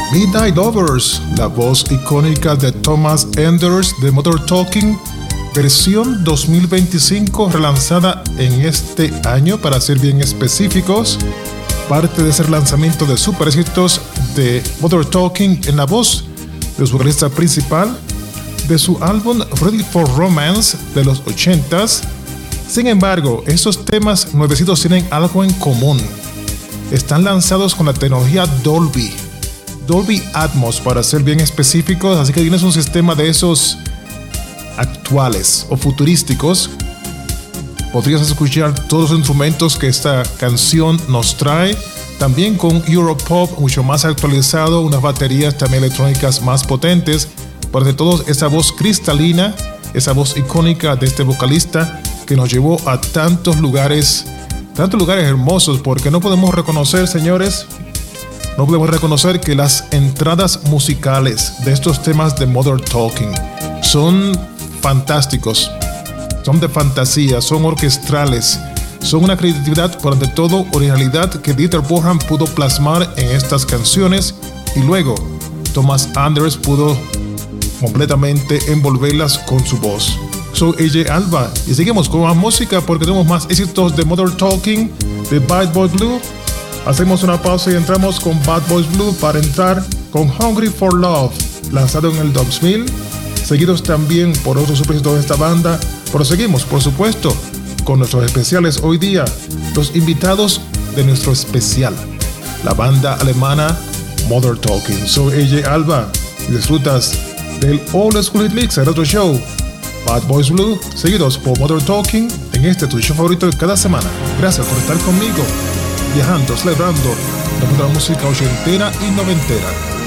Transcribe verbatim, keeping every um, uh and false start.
Midnight Lovers, la voz icónica de Thomas Enders de Modern Talking, versión dos mil veinticinco, relanzada en este año para ser bien específicos, parte de ese lanzamiento de super éxitos de Modern Talking en la voz de su vocalista principal de su álbum Ready for Romance de los ochentas. Sin embargo, estos temas nuevecitos tienen algo en común. Están lanzados con la tecnología Dolby, Dolby Atmos para ser bien específicos, así que tienes un sistema de esos actuales o futurísticos. Podrías escuchar todos los instrumentos que esta canción nos trae, también con Europop mucho más actualizado, unas baterías también electrónicas más potentes, pero de todo esa voz cristalina, esa voz icónica de este vocalista que nos llevó a tantos lugares, tantos lugares hermosos, porque no podemos reconocer, señores, no podemos reconocer que las entradas musicales de estos temas de Modern Talking son fantásticos, son de fantasía, son orquestrales, son una creatividad, por ante todo originalidad que Dieter Bohlen pudo plasmar en estas canciones y luego Thomas Enders pudo completamente envolverlas con su voz. Soy A J Alba y seguimos con más música porque tenemos más éxitos de Modern Talking, de Bad Boy Blue. Hacemos una pausa y entramos con Bad Boys Blue para entrar con Hungry for Love, lanzado en el dos mil, seguidos también por otros superéxitos de esta banda. Proseguimos, por supuesto, con nuestros especiales hoy día, los invitados de nuestro especial, la banda alemana Modern Talking. Soy A J Alba y disfrutas del Old School Hit Mix, el otro show, Bad Boys Blue, seguidos por Modern Talking, en este tu show favorito de cada semana. Gracias por estar conmigo, viajando, celebrando la música ochentera y noventera.